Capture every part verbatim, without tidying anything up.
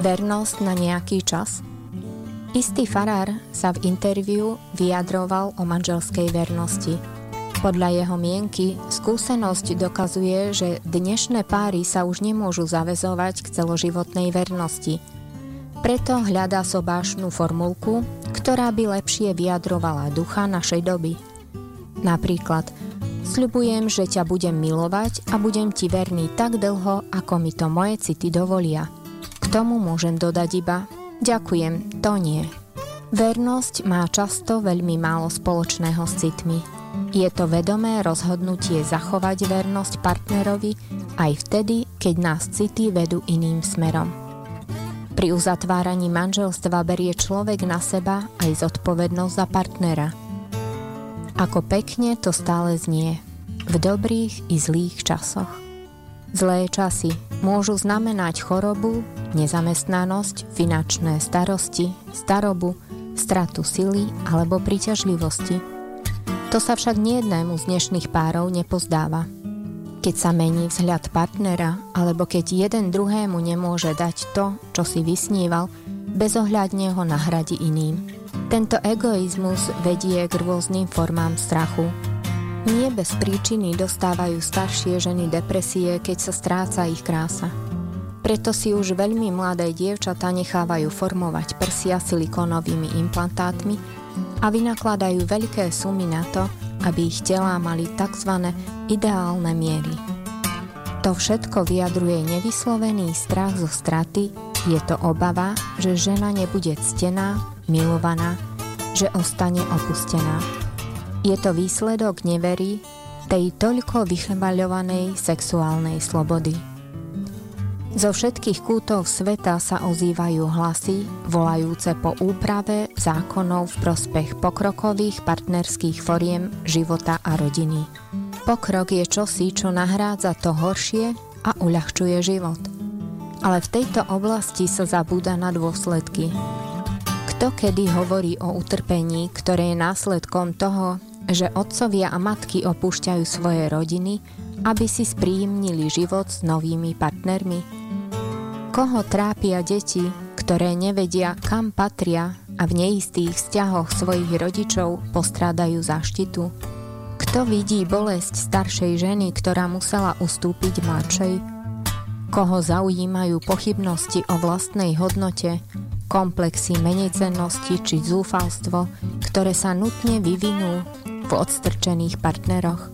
Vernosť na nejaký čas? Istý farár sa v interviu vyjadroval o manželskej vernosti. Podľa jeho mienky skúsenosť dokazuje, že dnešné páry sa už nemôžu zaväzovať k celoživotnej vernosti. Preto hľadá sobášnu formulku, ktorá by lepšie vyjadrovala ducha našej doby. Napríklad: sľubujem, že ťa budem milovať a budem ti verný tak dlho, ako mi to moje city dovolia. K tomu môžem dodať iba: ďakujem, to nie. Vernosť má často veľmi málo spoločného s citmi. Je to vedomé rozhodnutie zachovať vernosť partnerovi aj vtedy, keď nás city vedú iným smerom. Pri uzatváraní manželstva berie človek na seba aj zodpovednosť za partnera. Ako pekne to stále znie, v dobrých i zlých časoch. Zlé časy môžu znamenať chorobu, nezamestnanosť, finančné starosti, starobu, stratu sily alebo príťažlivosti. To sa však nejednému z dnešných párov nepozdáva. Keď sa mení vzhľad partnera, alebo keď jeden druhému nemôže dať to, čo si vysníval, bezohľadne ho nahradí iným. Tento egoizmus vedie k rôznym formám strachu. Nie bez príčiny dostávajú staršie ženy depresie, keď sa stráca ich krása. Preto si už veľmi mladé dievčatá nechávajú formovať prsia silikónovými implantátmi a vynakladajú veľké sumy na to, aby ich telá mali tzv. Ideálne miery. To všetko vyjadruje nevyslovený strach zo straty, je to obava, že žena nebude ctená, milovaná, že ostane opustená. Je to výsledok nevery tej toľko vychvaľovanej sexuálnej slobody. Zo všetkých kútov sveta sa ozývajú hlasy, volajúce po úprave zákonov v prospech pokrokových partnerských foriem života a rodiny. Pokrok je čosi, čo nahrádza to horšie a uľahčuje život. Ale v tejto oblasti sa zabúda na dôsledky. Kto kedy hovorí o utrpení, ktoré je následkom toho, že otcovia a matky opúšťajú svoje rodiny, aby si spríjemnili život s novými partnermi? Koho trápia deti, ktoré nevedia, kam patria a v neistých vzťahoch svojich rodičov postrádajú záštitu? Kto vidí bolesť staršej ženy, ktorá musela ustúpiť mladšej? Koho zaujímajú pochybnosti o vlastnej hodnote, komplexy menejcennosti či zúfalstvo, ktoré sa nutne vyvinú v odstrčených partneroch?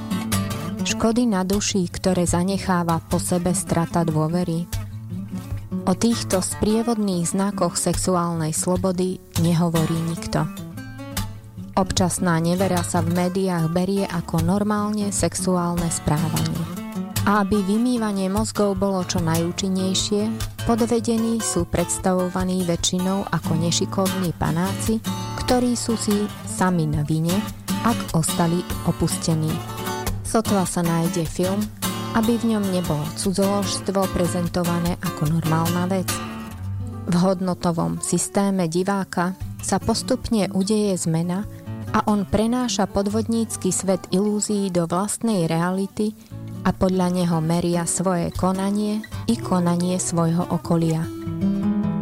Škody na duši, ktoré zanecháva po sebe strata dôvery. O týchto sprievodných znakoch sexuálnej slobody nehovorí nikto. Občasná nevera sa v médiách berie ako normálne sexuálne správanie. A aby vymývanie mozgov bolo čo najúčinnejšie, podvedení sú predstavovaní väčšinou ako nešikovní panáci, ktorí sú si sami na vine, ak ostali opustení. Sotva sa nájde film, aby v ňom nebolo cudzoložstvo prezentované ako normálna vec. V hodnotovom systéme diváka sa postupne udeje zmena a on prenáša podvodnícky svet ilúzií do vlastnej reality a podľa neho meria svoje konanie i konanie svojho okolia.